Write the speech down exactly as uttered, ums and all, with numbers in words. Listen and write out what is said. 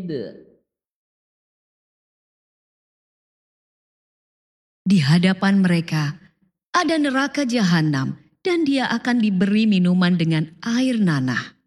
Di hadapan mereka ada neraka jahanam dan dia akan diberi minuman dengan air nanah.